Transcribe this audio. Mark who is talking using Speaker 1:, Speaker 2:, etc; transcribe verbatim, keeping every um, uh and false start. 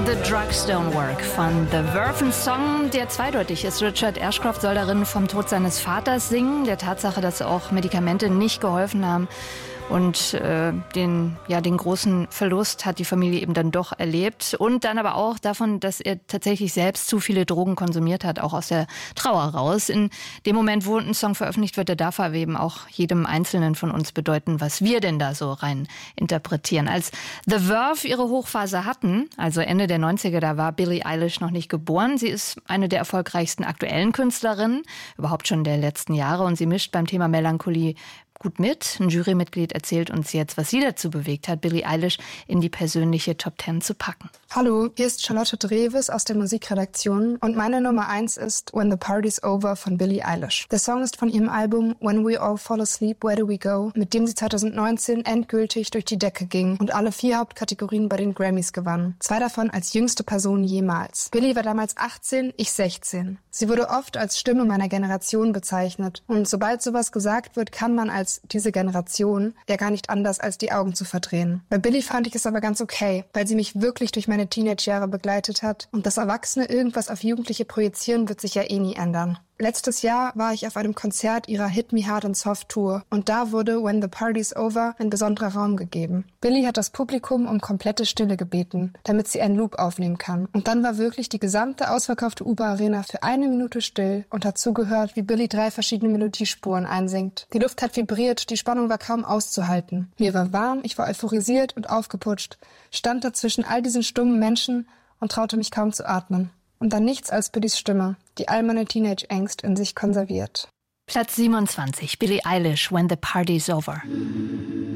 Speaker 1: The Drugs Don't Work von The Verve, ein Song, der zweideutig ist. Richard Ashcroft soll darin vom Tod seines Vaters singen, der Tatsache, dass auch Medikamente nicht geholfen haben. Und äh, den, ja, den großen Verlust hat die Familie eben dann doch erlebt. Und dann aber auch davon, dass er tatsächlich selbst zu viele Drogen konsumiert hat, auch aus der Trauer raus. In dem Moment, wo ein Song veröffentlicht wird, der darf er eben auch jedem Einzelnen von uns bedeuten, was wir denn da so rein interpretieren. Als The Verve ihre Hochphase hatten, also Ende der neunziger, da war Billie Eilish noch nicht geboren. Sie ist eine der erfolgreichsten aktuellen Künstlerinnen, überhaupt schon der letzten Jahre. Und sie mischt beim Thema Melancholie gut mit. Ein Jurymitglied erzählt uns jetzt, was sie dazu bewegt hat, Billie Eilish in die persönliche Top Ten zu packen.
Speaker 2: Hallo, hier ist Charlotte Dreves aus der Musikredaktion und meine Nummer eins ist When the Party's Over von Billie Eilish. Der Song ist von ihrem Album When We All Fall Asleep, Where Do We Go, mit dem sie zwanzig neunzehn endgültig durch die Decke ging und alle vier Hauptkategorien bei den Grammys gewann. Zwei davon als jüngste Person jemals. Billie war damals achtzehn, ich sechzehn. Sie wurde oft als Stimme meiner Generation bezeichnet und sobald sowas gesagt wird, kann man als diese Generation ja gar nicht anders, als die Augen zu verdrehen. Bei Billie fand ich es aber ganz okay, weil sie mich wirklich durch meine Teenage-Jahre begleitet hat und dass Erwachsene irgendwas auf Jugendliche projizieren, wird sich ja eh nie ändern. Letztes Jahr war ich auf einem Konzert ihrer Hit Me Hard and Soft Tour und da wurde When the Party's Over ein besonderer Raum gegeben. Billie hat das Publikum um komplette Stille gebeten, damit sie einen Loop aufnehmen kann. Und dann war wirklich die gesamte ausverkaufte U-Bahn-Arena für eine Minute still und hat zugehört, wie Billie drei verschiedene Melodiespuren einsingt. Die Luft hat vibriert, die Spannung war kaum auszuhalten. Mir war warm, ich war euphorisiert und aufgeputscht, stand da zwischen all diesen stummen Menschen und traute mich kaum zu atmen. Und dann nichts als Billies Stimme, die all meine Teenage-Angst in sich konserviert.
Speaker 1: Platz siebenundzwanzig, Billie Eilish, When the Party's Over.